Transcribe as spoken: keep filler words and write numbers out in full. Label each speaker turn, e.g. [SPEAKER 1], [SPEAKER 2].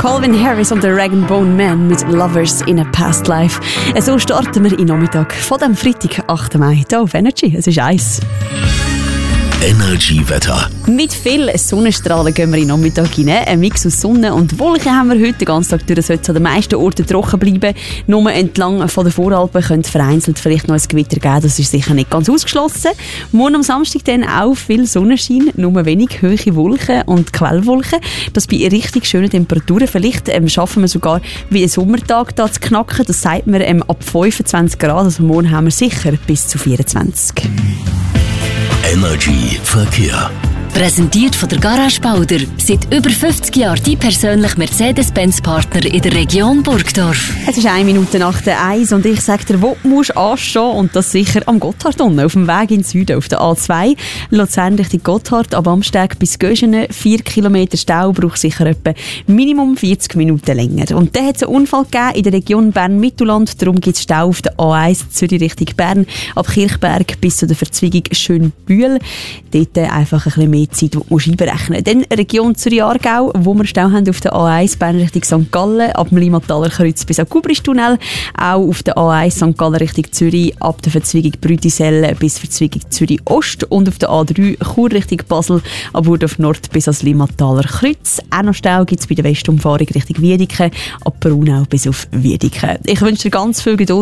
[SPEAKER 1] Calvin Harris und der Rag and Bone Man mit Lovers in a Past Life. So starten wir in Nachmittag von dem Freitag, achten Mai, hier auf Energy. Es ist eins.
[SPEAKER 2] Energy-Wetter.
[SPEAKER 1] Mit viel Sonnenstrahlen gehen wir in den Nachmittag hinein. Ein Mix aus Sonne und Wolken haben wir heute. Den ganzen Tag durch sollte es an den meisten Orten trocken bleiben. Nur entlang von der Voralpen könnte vereinzelt vielleicht noch ein Gewitter geben. Das ist sicher nicht ganz ausgeschlossen. Morgen am Samstag dann auch viel Sonnenschein, nur wenig hohe Wolken und Quellwolken. Das bei richtig schönen Temperaturen. Vielleicht ähm, schaffen wir sogar wie einen Sommertag da zu knacken. Das sagt man ähm, ab fünfundzwanzig Grad. Also morgen haben wir sicher bis zu vierundzwanzig.
[SPEAKER 2] Energy Verkehr.
[SPEAKER 3] Präsentiert von der Garage Bauder. Seit über fünfzig Jahren die persönliche Mercedes-Benz-Partner in der Region Burgdorf.
[SPEAKER 1] Es ist eine Minute nach der Eins und ich sage dir, wo du musst anstehen und das sicher am Gotthard unten, auf dem Weg in den Süden, auf der A zwei. Luzern Richtung Gotthard, ab Amsteg bis Göschenen, vier Kilometer Stau, braucht sicher etwa Minimum vierzig Minuten länger. Und dann hat es einen Unfall gegeben in der Region Bern-Mittelland, darum gibt es Stau auf der A eins Zürich Richtung Bern, ab Kirchberg bis zu der Verzweigung Schönbühl. Dort einfach ein bisschen mehr Zeit, die du einberechnen musst. Dann Region Zürich-Aargau, wo wir Stau haben auf der A eins Bern Richtung Sankt Gallen, ab dem Limataler Kreuz bis am Kubristunnel. Auch auf der A eins Sankt Gallen Richtung Zürich, ab der Verzweigung Brütiselle bis Verzweigung Zürich-Ost. Und auf der A drei Chur Richtung Basel, ab Burdorf Nord bis ans Limataler Kreuz. Auch noch Stau gibt es bei der Westumfahrung Richtung Wiedeke, ab Braunau bis auf Wiedeke. Ich wünsche dir ganz viel Geduld